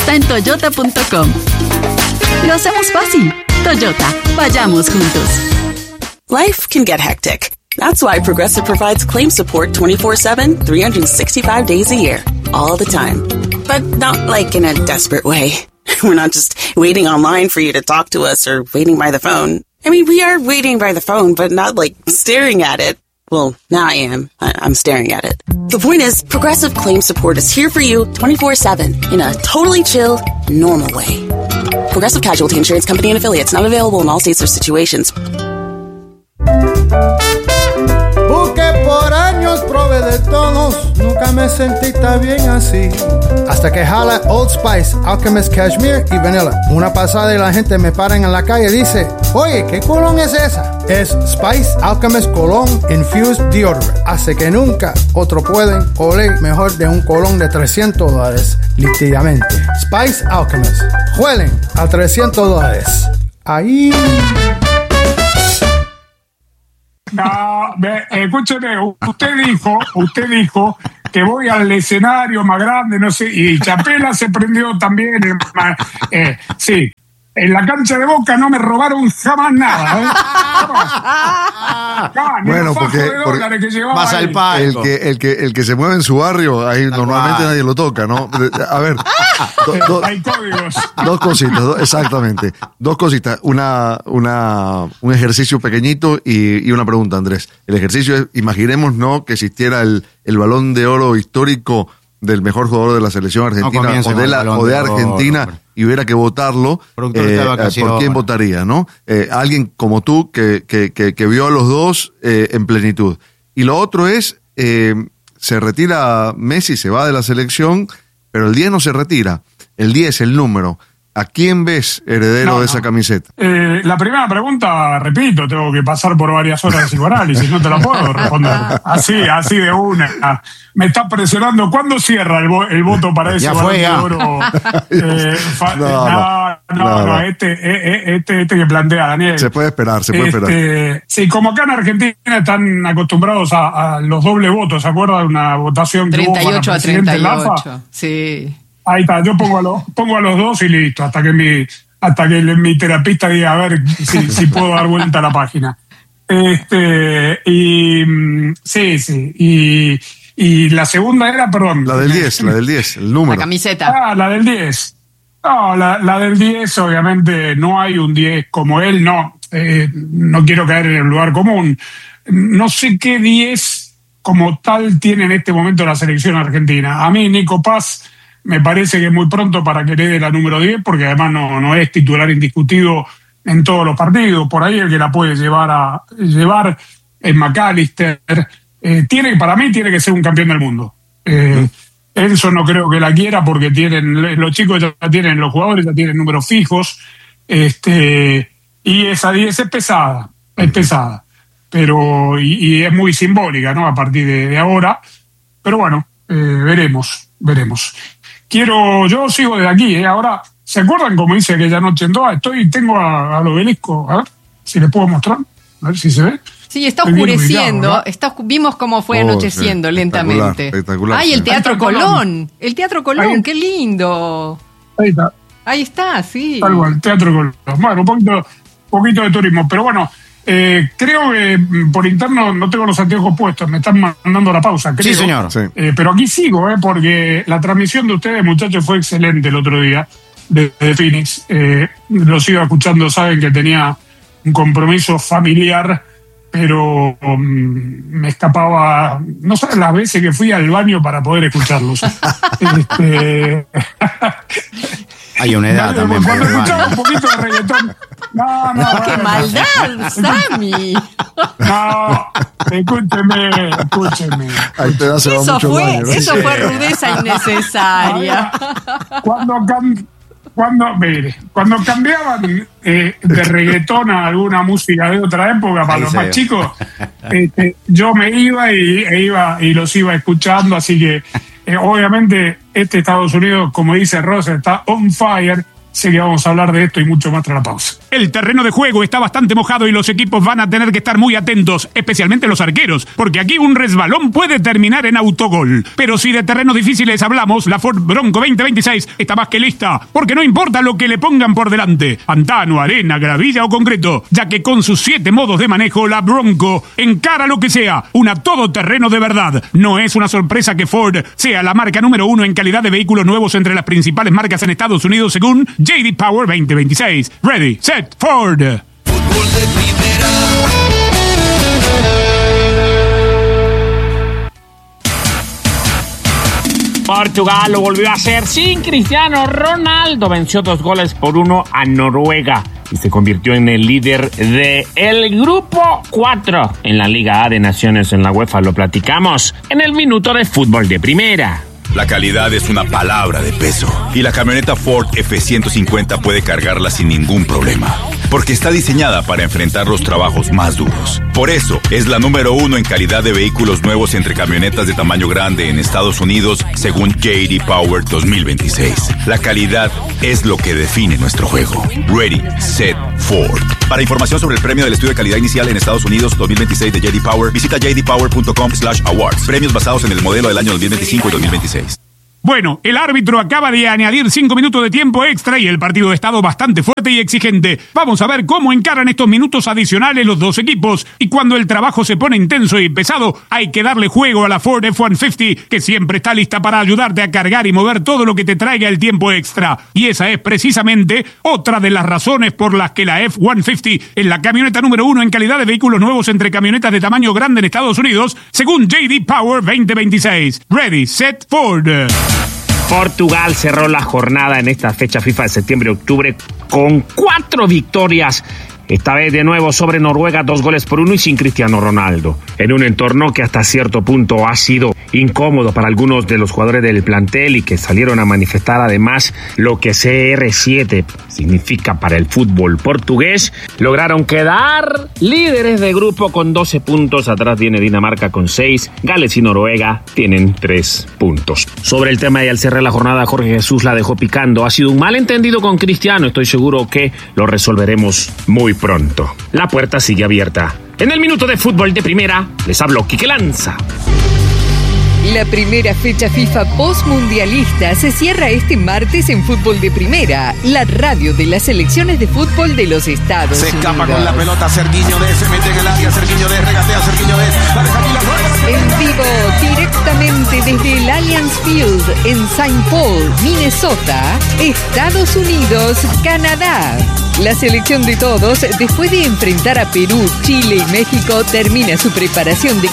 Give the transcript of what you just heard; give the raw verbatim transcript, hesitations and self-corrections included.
está en toyota punto com. Lo hacemos fácil. Toyota, vayamos juntos. Life can get hectic. That's why Progressive provides claim support twenty-four seven, three hundred sixty-five days a year, all the time. But not like in a desperate way. We're not just waiting online for you to talk to us or waiting by the phone. I mean, we are waiting by the phone, but not like staring at it. Well, now I am. I- I'm staring at it. The point is, Progressive Claim Support is here for you twenty-four seven in a totally chill, normal way. Progressive Casualty Insurance Company and Affiliates, not available in all states or situations. Busqué por años, probé de todos, nunca me sentí tan bien así. Hasta que jala Old Spice, Alchemist Cashmere y Vanilla. Una pasada y la gente me para en la calle y dice, oye, ¿qué colón es esa? Es Spice Alchemist Cologne Infused Deodorant. Hace que nunca otro pueden oler mejor de un colón de trescientos dólares, líquidamente. Spice Alchemist. Huelen a trescientos dólares. Ahí... No, ve, escúcheme, usted dijo, usted dijo que voy al escenario más grande, no sé, y Chapela se prendió también. Eh, eh, sí, en la cancha de Boca no me robaron jamás nada. ¿eh? Jamás, ni Bueno, los fajos porque, de dólares que llevaba vas ahí. al palco. el que, el que el que se mueve en su barrio, ahí normalmente cual. nadie lo toca, ¿no? A ver, do- do- Hay códigos. dos cositas, do- exactamente. Dos cositas. Una, una, un ejercicio pequeñito y, y una pregunta, Andrés. El ejercicio es, imaginemos, ¿no?, que existiera el, el balón de oro histórico del mejor jugador de la selección argentina comience o con de, el la, Balón o de de Oro, Argentina hombre. y hubiera que votarlo. Productor eh, de eh, vacaciones. ¿por quién votaría, no? Eh, alguien como tú que, que, que, que vio a los dos eh, en plenitud. Y lo otro es, eh, se retira Messi, se va de la selección, pero el diez no se retira. El diez, el número. ¿A quién ves heredero No, de no. esa camiseta? Eh, la primera pregunta, repito, tengo que pasar por varias horas de psicoanálisis, no te la puedo responder. Así, así de una. Me está presionando. ¿Cuándo cierra el, vo- el voto para ese Ya balón fue, de ya. oro? Eh, fa- No, no, no, no, no, no, no. este, eh, eh, este, este que plantea Daniel. Se puede esperar, se puede esperar. Este, sí, como acá en Argentina están acostumbrados a, a los doble votos, ¿se acuerdan de una votación que hubo treinta y para ocho a presidente treinta y Lafa? ocho. Sí. Ahí está, yo pongo a, los, pongo a los dos y listo, hasta que mi, hasta que mi terapista diga a ver si, si puedo dar vuelta a la página. Este, y mm, sí, sí, y, y la segunda era, perdón. La del diez, la del diez, el número. La camiseta. Ah, la del diez. No, la, la del diez, obviamente, no hay un diez como él, no. Eh, no quiero caer en el lugar común. No sé qué diez como tal tiene en este momento la selección argentina. A mí, Nico Paz, me parece que es muy pronto para que le dé la número diez, porque además no, no es titular indiscutido en todos los partidos. Por ahí el que la puede llevar a llevar es McAllister. Eh, tiene, para mí tiene que ser un campeón del mundo. Eh, Enzo no creo que la quiera porque tienen los chicos ya tienen, los jugadores ya tienen números fijos. Este, y esa diez es pesada, es pesada. Pero, y, y es muy simbólica, ¿no? A partir de, de ahora. Pero bueno, eh, veremos, veremos. Quiero, yo sigo desde aquí, ¿eh? Ahora, ¿se acuerdan como hice aquella noche en Doha? Estoy, tengo a- al obelisco, a ver si les puedo mostrar, a ver si se ve. Sí, está Estoy bien oscureciendo. ubicado, ¿no? Está, oscu- vimos cómo fue Oh, anocheciendo sí, lentamente. espectacular, espectacular, Ay, sí. el Teatro Ahí está Colón. Colón. El Teatro Colón, Ahí- qué lindo. Ahí está, Ahí está, sí. algo, el Teatro Colón. Bueno, un poquito, poquito de turismo, pero bueno, eh, creo que mm, por interno no tengo los anteojos puestos, me están mandando la pausa, creo. Sí, señor. Sí. Eh, pero aquí sigo, eh, porque la transmisión de ustedes, muchachos, fue excelente el otro día de, de Phoenix. Eh, lo sigo escuchando, saben que tenía un compromiso familiar, pero um, me escapaba, no saben las veces que fui al baño para poder escucharlos. este, Hay una edad también. Cuando pero escuchaba bueno. un poquito de reggaetón. No, no, ¡Qué no, maldad, Sammy! no, escúcheme, escúcheme. Ahí te da, se va Eso mucho fue, baño, ¿no? eso fue rudeza innecesaria. Cuando, cam- cuando, mire, cuando cambiaban eh, de reggaetón a alguna música de otra época para Ahí los se más ve. chicos, este, yo me iba y, e iba y los iba escuchando, así que eh, obviamente este Estados Unidos, como dice Rosa, está on fire Sé que vamos a hablar de esto y mucho más tras la pausa. El terreno de juego está bastante mojado y los equipos van a tener que estar muy atentos, especialmente los arqueros, porque aquí un resbalón puede terminar en autogol. Pero si de terrenos difíciles hablamos, la Ford Bronco veinte veintiséis está más que lista, porque no importa lo que le pongan por delante, pantano, arena, gravilla o concreto, ya que con sus siete modos de manejo, la Bronco encara lo que sea, una todoterreno de verdad. No es una sorpresa que Ford sea la marca número uno en calidad de vehículos nuevos entre las principales marcas en Estados Unidos según J D Power veinte veintiséis. Ready, set, Ford. Fútbol de primera. Portugal lo volvió a hacer sin Cristiano Ronaldo. Venció dos goles por uno a Noruega y se convirtió en el líder del grupo cuatro en la Liga A de Naciones en la UEFA. Lo platicamos en el minuto de fútbol de primera. La calidad es una palabra de peso y la camioneta Ford F ciento cincuenta puede cargarla sin ningún problema, porque está diseñada para enfrentar los trabajos más duros. Por eso, es la número uno en calidad de vehículos nuevos entre camionetas de tamaño grande en Estados Unidos, según J D Power dos mil veintiséis. La calidad es lo que define nuestro juego. Ready, set, Ford. Para información sobre el premio del estudio de calidad inicial en Estados Unidos dos mil veintiséis de J D Power, visita j d power punto com slash awards. Premios basados en el modelo del año dos mil veinticinco y dos mil veintiséis. Bueno, el árbitro acaba de añadir cinco minutos de tiempo extra y el partido ha estado bastante fuerte y exigente. Vamos a ver cómo encaran estos minutos adicionales los dos equipos. Y cuando el trabajo se pone intenso y pesado, hay que darle juego a la Ford F ciento cincuenta, que siempre está lista para ayudarte a cargar y mover todo lo que te traiga el tiempo extra. Y esa es precisamente otra de las razones por las que la F ciento cincuenta es la camioneta número uno en calidad de vehículos nuevos entre camionetas de tamaño grande en Estados Unidos, según J D Power veinte veintiséis. Ready, set, Ford. Portugal cerró la jornada en esta fecha FIFA de septiembre-octubre con cuatro victorias. Esta vez de nuevo sobre Noruega, dos goles por uno y sin Cristiano Ronaldo. En un entorno que hasta cierto punto ha sido incómodo para algunos de los jugadores del plantel y que salieron a manifestar además lo que C R siete significa para el fútbol portugués. Lograron quedar líderes de grupo con doce puntos. Atrás viene Dinamarca con seis. Gales y Noruega tienen tres puntos. Sobre el tema y al cerrar la jornada, Jorge Jesús la dejó picando. Ha sido un malentendido con Cristiano. Estoy seguro que lo resolveremos muy pronto. La puerta sigue abierta. En el minuto de fútbol de primera, les habló Quique Lanza. La primera fecha FIFA postmundialista se cierra este martes en Fútbol de Primera, la radio de las selecciones de fútbol de los Estados Se Unidos. escapa con la pelota Serguiño de se mete en el área, Serguiño de regatea, Serguiño de la deja aquí la rueda. En vivo, directamente desde el Allianz Field en Saint Paul, Minnesota, Estados Unidos, Canadá. La selección de todos, después de enfrentar a Perú, Chile y México, termina su preparación de